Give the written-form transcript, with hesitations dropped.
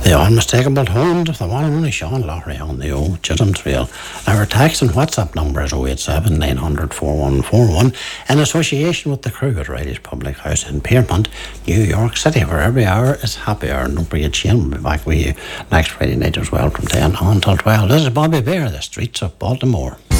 The unmistakable hound of the one and only Sean Lowry on the old Chisholm Trail. Our text and WhatsApp number is 087 900 4141 in association with the crew at Riley's Public House in Piermont, New York City, where every hour is happy hour. And don't forget, Shane will be back with you next Friday night as well from 10 until 12. This is Bobby Bear, the streets of Baltimore.